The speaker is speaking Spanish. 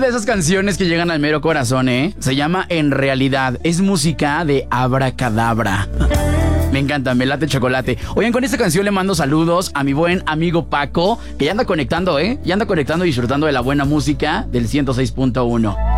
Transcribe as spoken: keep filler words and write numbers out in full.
de esas canciones que llegan al mero corazón, ¿eh? Se llama En Realidad. Es música de Abracadabra. Me encanta, me late chocolate. Oigan, con esta canción le mando saludos a mi buen amigo Paco, que ya anda conectando, ¿eh? Ya anda conectando y disfrutando de la buena música del ciento seis punto uno.